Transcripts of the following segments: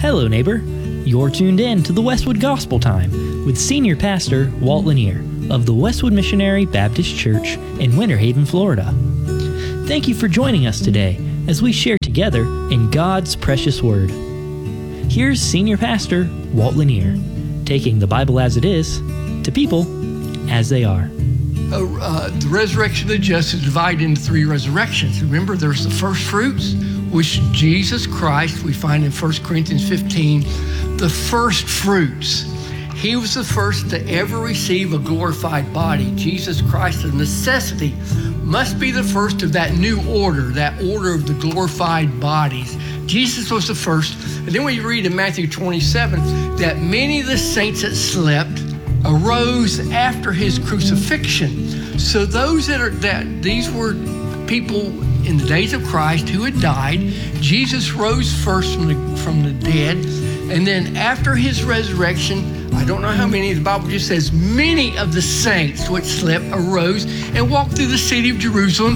Hello, neighbor. You're tuned in to the Westwood Gospel Time with Senior Pastor Walt Lanier of the Westwood Missionary Baptist Church in Winter Haven, Florida. Thank you for joining us today as we share together in God's precious Word. Here's Senior Pastor Walt Lanier, taking the Bible as it is to people as they are. The resurrection of the just is divided into three resurrections. Remember, there's the first fruits, which Jesus Christ, we find in 1 Corinthians 15, the first fruits. He was the first to ever receive a glorified body. Jesus Christ, the necessity, must be the first of that new order, that order of the glorified bodies. Jesus was the first. And then when you read in Matthew 27, that many of the saints that slept arose after his crucifixion. So these were people in the days of Christ who had died. Jesus rose first from the dead. And then after his resurrection, I don't know how many, the Bible just says many of the saints which slept arose and walked through the city of Jerusalem.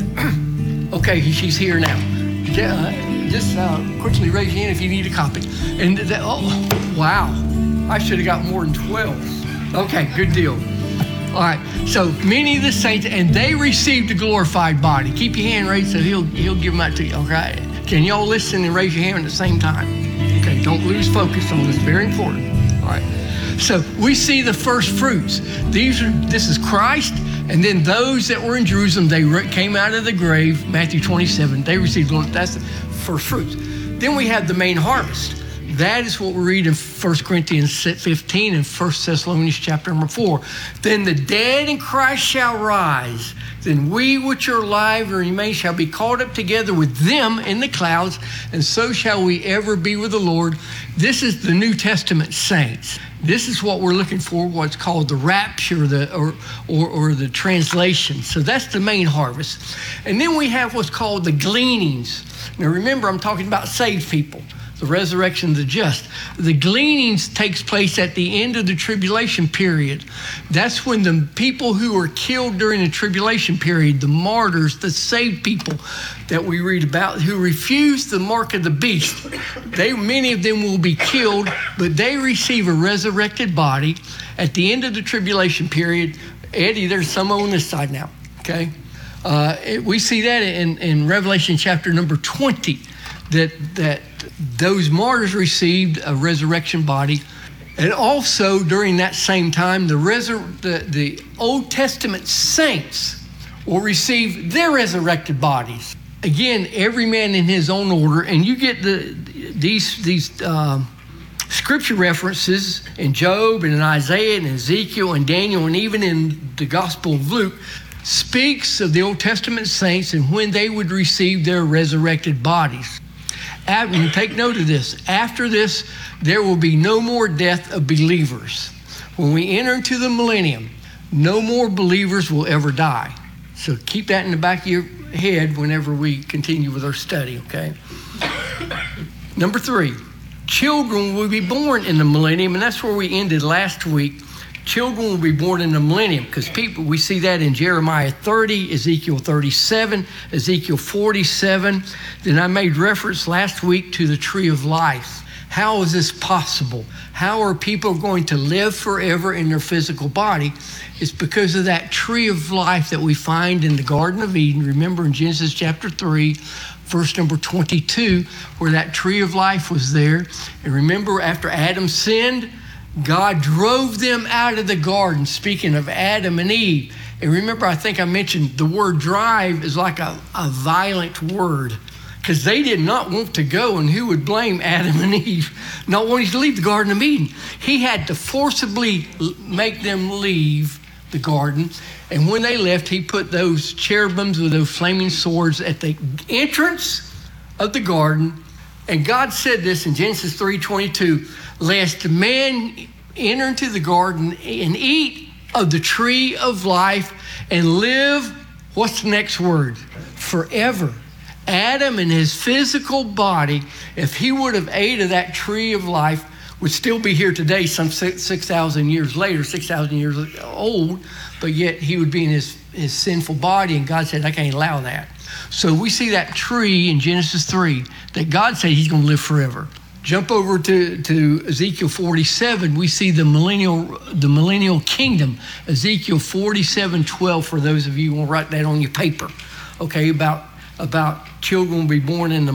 Okay, she's here now. Just quickly raise your hand if you need a copy. And wow, I should have got more than 12. Okay, good deal. All right, so many of the saints, and they received a glorified body. Keep your hand raised so he'll give them out to you, okay? Can y'all listen and raise your hand at the same time? Okay, don't lose focus on this, very important. All right, so we see the first fruits. This is Christ, and then those that were in Jerusalem, they came out of the grave, Matthew 27, they received, that's the first fruits. Then we have the main harvest. That is what we read in 1 Corinthians 15 and 1 Thessalonians chapter number 4. Then the dead in Christ shall rise. Then we which are alive and remain shall be caught up together with them in the clouds, and so shall we ever be with the Lord. This is the New Testament saints. This is what we're looking for, what's called the rapture, or the translation. So that's the main harvest. And then we have what's called the gleanings. Now remember, I'm talking about saved people. The resurrection of the just. The gleanings takes place at the end of the tribulation period. That's when the people who were killed during the tribulation period, the martyrs, the saved people that we read about, who refused the mark of the beast, many of them will be killed, but they receive a resurrected body at the end of the tribulation period. Eddie, there's some on this side now, okay? We see that in Revelation chapter number 20, that those martyrs received a resurrection body. And also during that same time, the Old Testament saints will receive their resurrected bodies. Again, every man in his own order. And you get these scripture references in Job and in Isaiah and Ezekiel and Daniel, and even in the Gospel of Luke, speaks of the Old Testament saints and when they would receive their resurrected bodies. And take note of this. After this, there will be no more death of believers. When we enter into the millennium, no more believers will ever die. So keep that in the back of your head whenever we continue with our study, okay? Number 3, children will be born in the millennium, and that's where we ended last week. Children will be born in the millennium, because we see that in Jeremiah 30, Ezekiel 37, Ezekiel 47. Then I made reference last week to the tree of life. How is this possible? How are people going to live forever in their physical body? It's because of that tree of life that we find in the Garden of Eden. Remember in Genesis chapter 3, verse number 22, where that tree of life was there. And remember, after Adam sinned, God drove them out of the garden, speaking of Adam and Eve. And remember, I think I mentioned the word drive is like a violent word, because they did not want to go, and who would blame Adam and Eve not wanting to leave the Garden of Eden? He had to forcibly make them leave the garden. And when they left, he put those cherubims with those flaming swords at the entrance of the garden. And God said this in Genesis 3:22, lest man enter into the garden and eat of the tree of life and live, what's the next word? Forever. Adam in his physical body, if he would have ate of that tree of life, would still be here today, some 6,000 years later, 6,000 years old, but yet he would be in his sinful body, and God said, I can't allow that. So we see that tree in Genesis 3, that God said he's going to live forever. Jump over to Ezekiel 47. We see the millennial kingdom. Ezekiel 47:12. For those of you who want to write that on your paper, okay, about children will be born in the